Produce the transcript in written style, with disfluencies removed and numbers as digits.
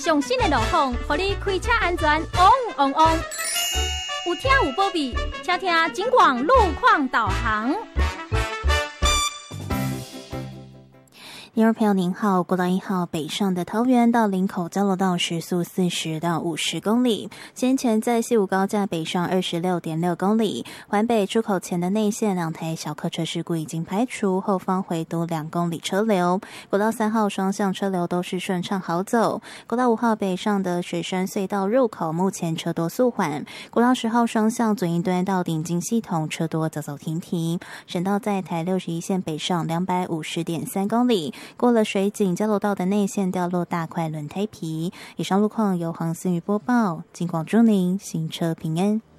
上新的路况，让你开车安全旺旺旺。有听有保庇，请听警广路况导航。 听众朋友您好，国道1号北上的桃园到林口交流道时速40到50公里，先前在西武高架北上26.6公里，环北出口前的内线2台小客车事故已经排除，后方回堵2公里车流。国道3号双向车流都是顺畅好走，国道5号北上的水山隧道入口目前车多速缓，国道10号双向左营端到顶金系统车多走走停停，省道在台61线北上250.3公里，过了水井交流道的内线掉落大块轮胎皮。以上路况由黄思瑜播报，警广祝您行车平安。